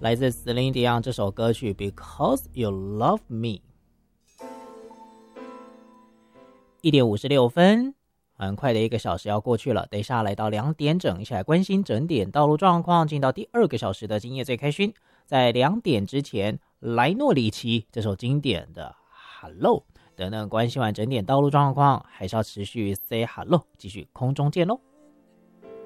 来自Celine Dion这首歌曲 Because You Love Me。 1点56分，很快的1个小时要过去了，等一下来到2点整，一起来关心整点道路状况，进到第2个小时的今夜最开心。在2点之前，莱诺里奇这首经典的 Hello 等等，关心完整点道路状况，还是要持续 say hello， 继续空中见喽。